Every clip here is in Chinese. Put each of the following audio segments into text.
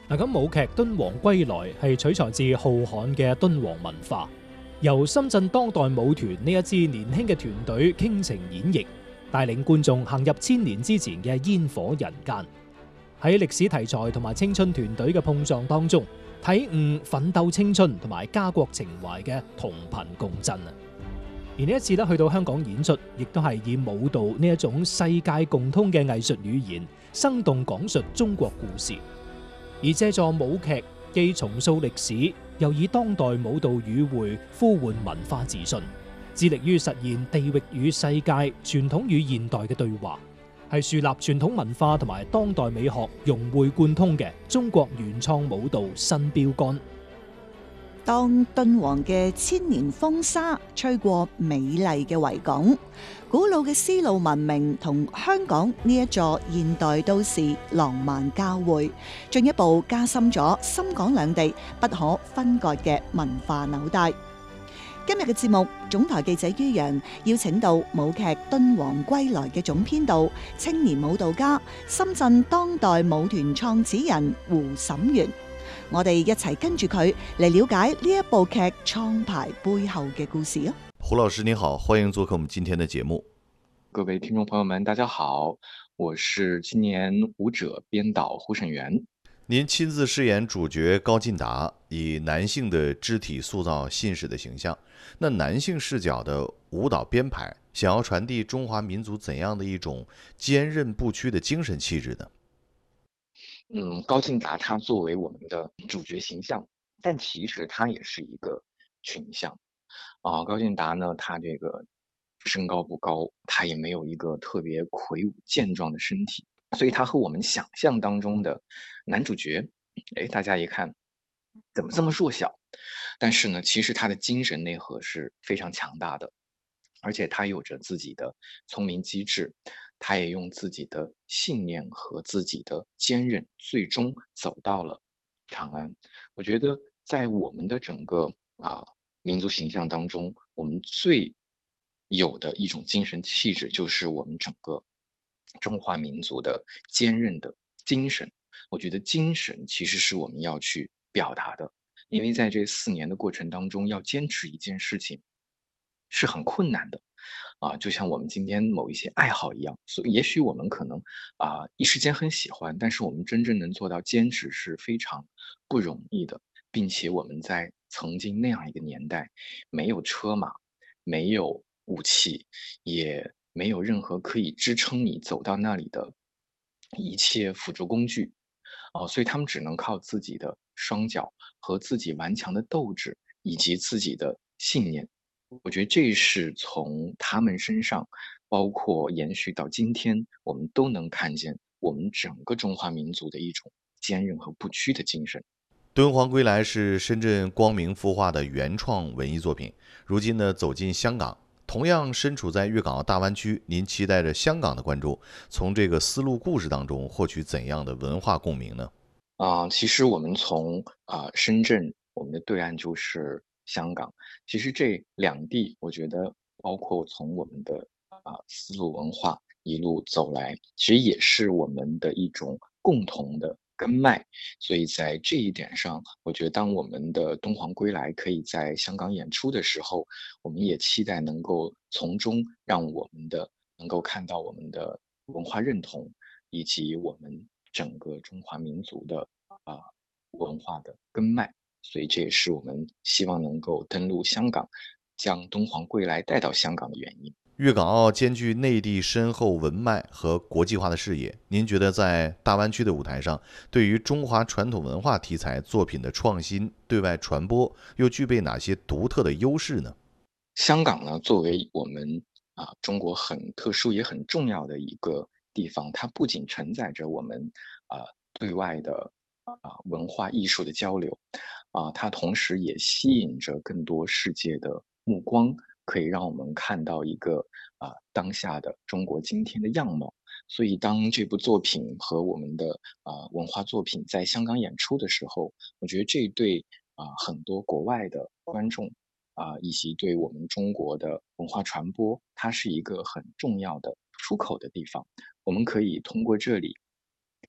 嗱，咁舞劇《敦煌歸來》係取材自浩瀚嘅敦煌文化，由深圳當代舞團呢一支年輕嘅團隊傾情演繹，帶領觀眾行入千年之前嘅煙火人間。喺歷史題材同埋青春團隊嘅碰撞當中，體悟奮鬥青春同埋家國情懷嘅同頻共振啊！而呢一次咧去到香港演出，亦都係以舞蹈呢一種世界共通嘅藝術語言，生動講述中國故事。而借助舞劇，既重塑歷史，又以當代舞蹈語彙呼喚文化自信，致力於實現地域與世界、傳統與現代嘅對話，係樹立傳統文化同埋當代美學融會貫通嘅中國原創舞蹈新標杆。 當敦煌嘅千年風沙吹過美麗嘅維港，古老嘅絲路文明同香港呢一座現代都市浪漫交匯，進一步加深咗深港兩地不可分割嘅文化紐帶。今日嘅節目，總台記者于洋邀請到舞劇《敦煌歸來》嘅總編導、青年舞蹈家、深圳當代舞團創始人胡沈源。我哋一齊跟住佢嚟了解呢一部劇創排背後嘅故事啊！ 胡老師您好，歡迎做客我們今天的節目。 各位聽眾朋友們，大家好，我是青年舞者編導胡沈源。 您親自飾演主角高進達，以男性的肢體塑造信使的形象。那男性視角的舞蹈編排，想要傳遞中華民族怎樣的一種堅韌不屈的精神氣質呢？ 高進達他作為我們的主角形象，但其實他也是一個群像。高進達呢，他這個身高不高，他也沒有一個特別魁梧健壯的身體，所以他和我們想象當中的男主角，大家一看怎麼這麼弱小？但是呢，其實他的精神內核是非常強大的，而且他有着自己的聰明機智。他也用自己的信念和自己的堅韌，最終走到了長安。我覺得在我們的整個民族形象當中，我們最有的一種精神氣質，就是我們整個中華民族的堅韌的精神。我覺得精神其實是我們要去表達的，因為在這4年的過程當中，要堅持一件事情是很困難的。就像我們今天某一些愛好一樣，所以也許我們可能一時間很喜歡，但是我們真正能做到堅持是非常不容易的，並且我們在曾經那樣一個年代，沒有車馬，沒有武器，也沒有任何可以支撐你走到那裡的一切輔助工具，所以他們只能靠自己的雙腳和自己頑強的鬥志以及自己的信念。我覺得這是從他們身上，包括延續到今天，我們都能看見我們整個中華民族的一種堅韌和不屈的精神。 敦煌歸來是深圳光明孵化的原創文藝作品，如今呢走進香港，同樣身處在粵港澳大灣區，您期待着香港的觀眾從這個絲路故事當中獲取怎樣的文化共鳴呢？ 其實我們從深圳，我們的對岸就是香港，其實這兩地，我覺得包括從我們的絲路文化一路走來，其實也是我們的一種共同的根脈。所以在這一點上，我覺得當我們的敦煌歸來可以在香港演出的時候，我們也期待能夠從中讓我們的能夠看到我們的文化認同，以及我們整個中華民族的文化的根脈。所以這也是我們希望能夠登陸香港，將敦煌歸來帶到香港的原因。 粵港澳兼具內地深厚文脈和國際化的視野，您覺得在大灣區的舞台上，對於中華傳統文化題材作品的創新、對外傳播，又具備哪些獨特的優勢呢？ 香港呢，作為我們中國很特殊也很重要的一個地方，它不僅承載着我們對外的文化藝術的交流，它同時也吸引着更多世界的目光，可以讓我們看到一個當下的中國今天的樣貌。所以當這部作品和我們的文化作品在香港演出的時候，我覺得這對很多國外的觀眾以及對我們中國的文化傳播，它是一個很重要的出口的地方。我們可以通過這裡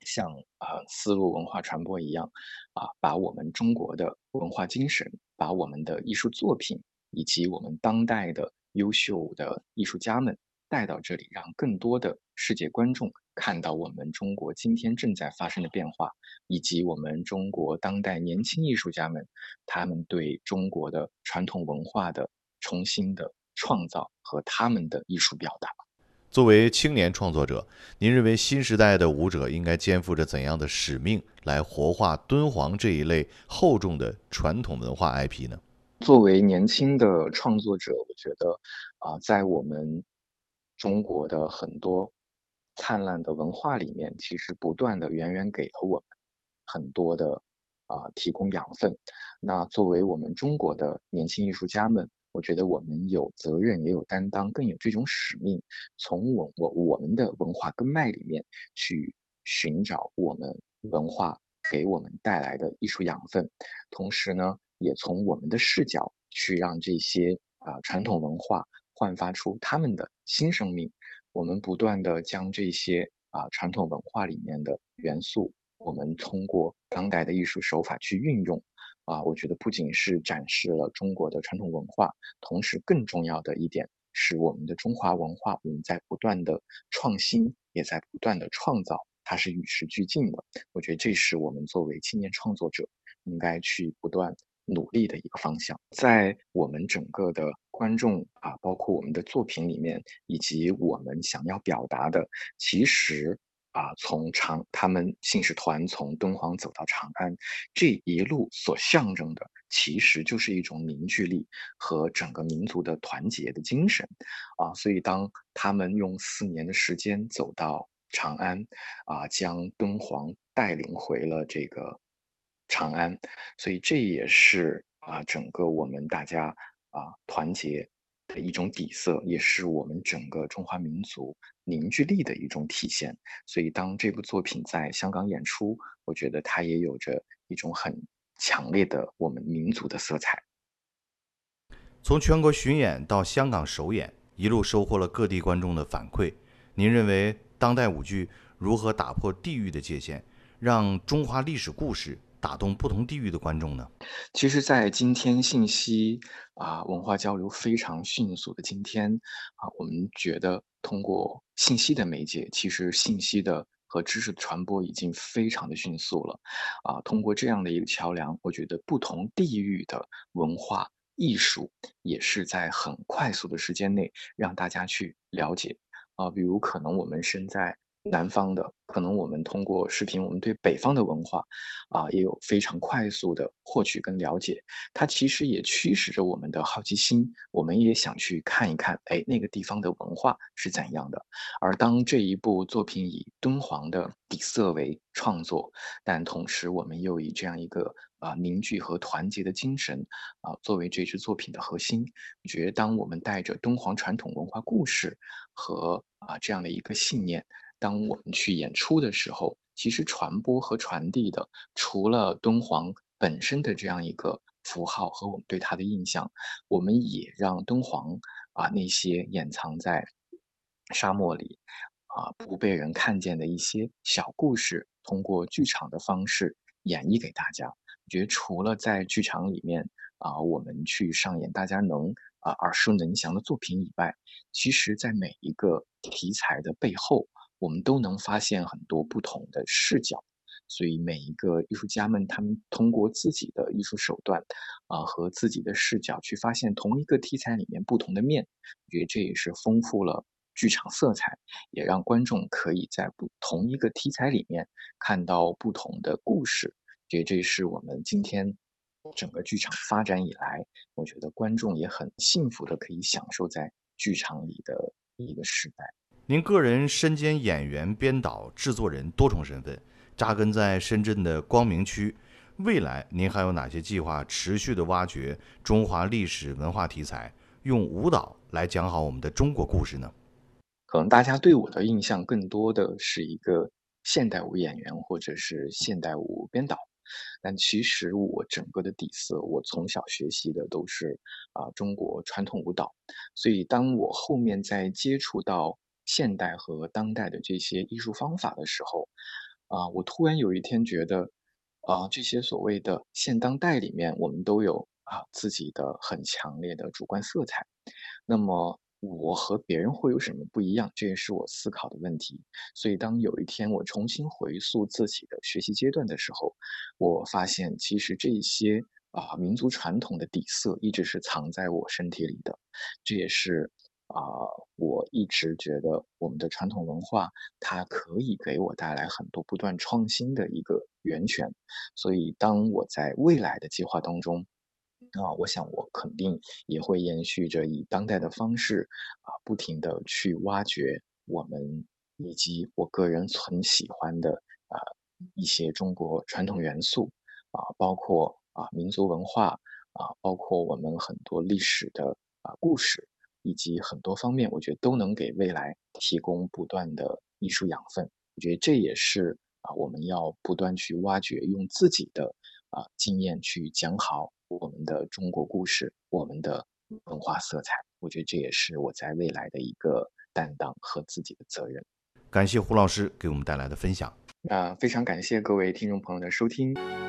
像丝路文化传播一样，把我们中国的文化精神，把我们的艺术作品，以及我们当代的优秀的艺术家们带到这里，让更多的世界观众看到我们中国今天正在发生的变化，以及我们中国当代年轻艺术家们，他们对中国的传统文化的重新的创造和他们的艺术表达。 作为青年创作者，您认为新时代的舞者应该肩负着怎样的使命，来活化敦煌这一类厚重的传统文化 IP 呢？ 作为年轻的创作者，我觉得在我们中国的很多灿烂的文化里面，其实不断的远远给了我们很多的提供养分。那作为我们中国的年轻艺术家们，我觉得我们有责任，也有担当，更有这种使命，从我们的文化根脉里面去寻找我们文化给我们带来的艺术养分，同时呢，也从我们的视角去让这些传统文化焕发出他们的新生命。我们不断的将这些传统文化里面的元素，我们通过当代的艺术手法去运用。我觉得不仅是展示了中国的传统文化，同时更重要的一点是我们的中华文化，我们在不断的创新，也在不断的创造，它是与时俱进的。我觉得这是我们作为青年创作者应该去不断努力的一个方向。在我们整个的观众包括我们的作品里面，以及我们想要表达的，其实他们信使团从敦煌走到长安，这一路所象征的，其实就是一种凝聚力和整个民族的团结的精神所以当他们用4年的时间走到长安将敦煌带领回了这个长安，所以这也是整个我们大家团结的一种底色，也是我们整个中华民族凝聚力的一种体现。所以当这部作品在香港演出，我觉得它也有着一种很强烈的我们民族的色彩。 从全国巡演到香港首演，一路收获了各地观众的反馈。您认为当代舞剧如何打破地域的界限，让中华历史故事打动不同地域的观众呢？ 其实在今天信息文化交流非常迅速的今天我们觉得通过信息的媒介，其实信息的和知识的传播已经非常的迅速了通过这样的一个桥梁，我觉得不同地域的文化艺术也是在很快速的时间内让大家去了解比如可能我们身在南方的，可能我们通过视频，我们对北方的文化也有非常快速的获取跟了解。它其实也驱使着我们的好奇心，我们也想去看一看，哎，那个地方的文化是怎样的。而当这一部作品以敦煌的底色为创作，但同时我们又以这样一个凝聚和团结的精神作为这支作品的核心，我觉得当我们带着敦煌传统文化故事和这样的一个信念，当我们去演出的时候，其实传播和传递的，除了敦煌本身的这样一个符号和我们对它的印象，我们也让敦煌那些掩藏在沙漠里不被人看见的一些小故事，通过剧场的方式演绎给大家。我觉得除了在剧场里面我们去上演大家能耳熟能详的作品以外，其实在每一个题材的背后，我们都能发现很多不同的视角。所以每一个艺术家们，他们通过自己的艺术手段和自己的视角去发现同一个题材里面不同的面，我觉得这也是丰富了剧场色彩，也让观众可以在同一个题材里面看到不同的故事。觉得这是我们今天整个剧场发展以来，我觉得观众也很幸福的可以享受在剧场里的一个时代。 您个人身兼演员、编导、制作人多重身份，扎根在深圳的光明区。未来您还有哪些计划持续的挖掘中华历史文化题材，用舞蹈来讲好我们的中国故事呢？ 可能大家对我的印象更多的是一个现代舞演员或者是现代舞编导，但其实我整个的底色，我从小学习的都是中国传统舞蹈，所以当我后面在接触到现代和当代的这些艺术方法的时候， 我突然有一天觉得，这些所谓的现当代里面，我们都有自己的很强烈的主观色彩。那么我和别人会有什么不一样？这也是我思考的问题。所以当有一天我重新回溯自己的学习阶段的时候，我发现其实这些民族传统的底色一直是藏在我身体里的。这也是啊、我一直觉得我们的传统文化它可以给我带来很多不断创新的一个源泉。所以当我在未来的计划当中，我想我肯定也会延续着以当代的方式，不停的去挖掘我们以及我个人很喜欢的啊、一些中国传统元素，包括民族文化，包括我们很多历史的故事，以及很多方面，我觉得都能给未来提供不断的艺术养分。我觉得这也是我们要不断去挖掘，用自己的经验去讲好我们的中国故事，我们的文化色彩。我觉得这也是我在未来的一个担当和自己的责任。 感谢胡老师给我们带来的分享。 非常感谢各位听众朋友的收听。